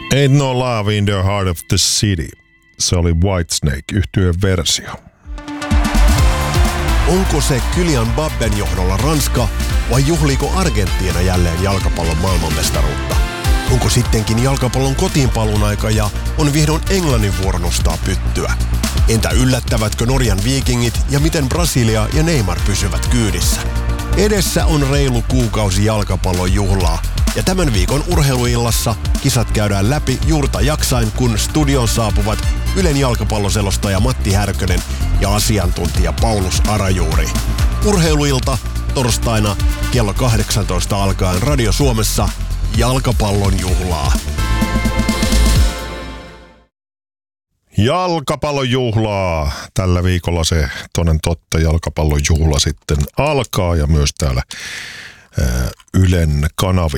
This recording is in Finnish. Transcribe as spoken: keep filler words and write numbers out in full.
Ain't No Love in the Heart of the City. Se oli Whitesnake -yhtyeen versio. Onko se Kylian Mbappen johdolla Ranska vai juhliiko Argentiina jälleen jalkapallon maailmanmestaruutta? Onko sittenkin jalkapallon kotiinpaluun aika ja on vihdoin Englannin vuoro nostaa pyttyä? Entä yllättävätkö Norjan Vikingit ja miten Brasilia ja Neymar pysyvät kyydissä? Edessä on reilu kuukausi jalkapallon juhlaa ja tämän viikon urheiluillassa kisat käydään läpi juurta jaksain, kun studion saapuvat Ylen jalkapalloselostaja Matti Härkönen ja asiantuntija Paulus Arajuuri. Urheiluilta torstaina kello kahdeksantoista alkaen Radio Suomessa jalkapallon juhlaa. Jalkapallon juhlaa. Tällä viikolla se toden totta jalkapallon juhla sitten alkaa ja myös täällä ää, Ylen kanavilla.